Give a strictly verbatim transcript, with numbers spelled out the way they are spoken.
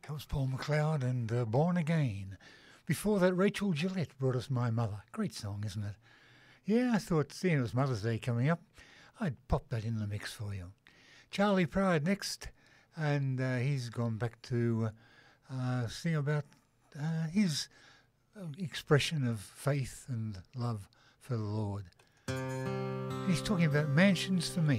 That was Paul McLeod and uh, Born Again. Before that, Rachel Gillette brought us My Mother. Great song, isn't it? Yeah, I thought, seeing it was Mother's Day coming up, I'd pop that in the mix for you. Charlie Pride next, and uh, he's gone back to uh, uh, sing about uh, his expression of faith and love for the Lord. He's talking about mansions for me.